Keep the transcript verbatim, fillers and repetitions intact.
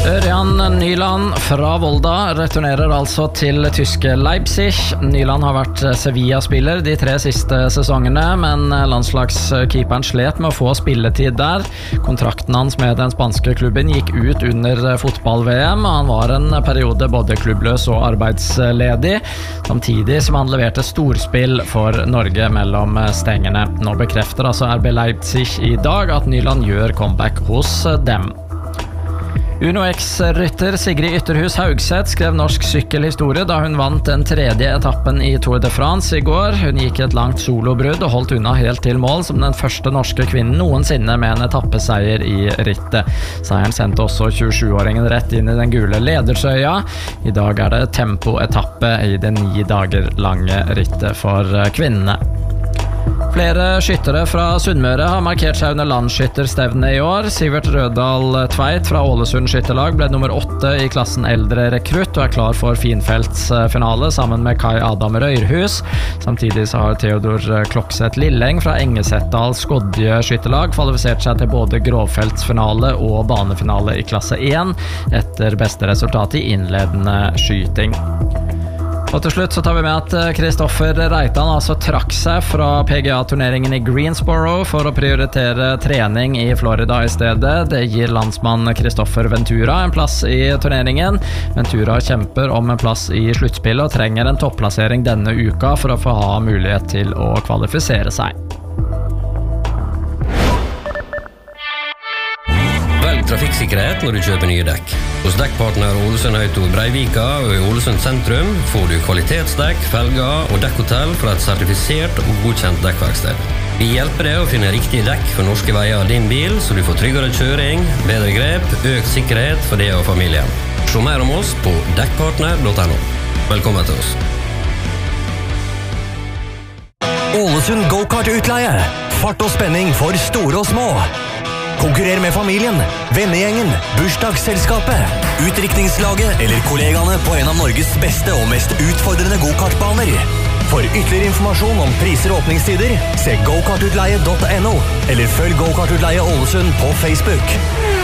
Ørjan Nyland fra Volda returnerer altså til tyske Leipzig. Nyland har vært Sevilla-spiller de tre siste sesongene, men landslagskeeperen slet med å få spilletid der. Kontrakten hans med den spanske klubben gikk ut under fotball-V M. Han var en periode både klubbløs og arbeidsledig, samtidig som han leverte storspill for Norge mellom stengene. Nå bekrefter altså R B Leipzig i dag at Nyland gjør comeback hos dem. Uno X-rytter Sigrid Ytterhus Haugseth skrev norsk sykkelhistorie da hun vant den tredje etappen i Tour de France i går. Hun gikk et langt solobrudd og holdt unna helt til mål som den første norske kvinnen noensinne med en etappeseier i rittet. Seieren sendte også tjuesjuåringen rett inn i den gule ledersøya. I dag er det tempoetappe i det ni dager lange rittet for kvinnene. Flere skyttere fra Sunnmøre har markert seg under landsskytterstevnet i år. Sivert Rødal Tveit fra Ålesund skytterlag ble nummer åtte i klassen eldre rekrutt og er klar for finfeltsfinale sammen med Kai Adam Røyrhus. Samtidig så har Theodor Klokseth Lilleng fra Engesetdal Skodje skytterlag kvalifisert seg til både grovfeltsfinale og banefinale i klasse én etter beste resultat i innledende skyting. Og til slutt så tar vi med at Kristoffer Reitan altså trakk seg fra P G A-turneringen i Greensboro for å prioritere trening i Florida i stedet. Det gir landsmann Kristoffer Ventura en plass i turneringen. Ventura kjemper om en plass i sluttspillet og trenger en topplassering denne uka for å få ha mulighet til å kvalifisere seg. Velg trafikksikkerhet når du kjøper nye dekk. Hos dekkpartner Ålesund Auto Breivika og i Ålesund sentrum får du kvalitetsdekk, felger og dekkhotell fra et sertifisert og godkjent dekkverksted. Vi hjelper deg å finne riktige dekk for norske veier av din bil, så du får tryggere kjøring, bedre grep, økt sikkerhet for deg og familien. Se mer om oss på dekkpartner punktum no. Velkommen til oss. Ålesund Go-Kart-utleie. Fart og spenning for store og små. Konkurrer med familien, vennegjengen, bursdagsselskapet, utdrikningslaget eller kollegaene på en av Norges beste og mest utfordrende go-kartbaner. For ytterligere informasjon om priser og åpningstider, se go kart utleie punktum no eller følg Go-Kart-utleie Ålesund på Facebook.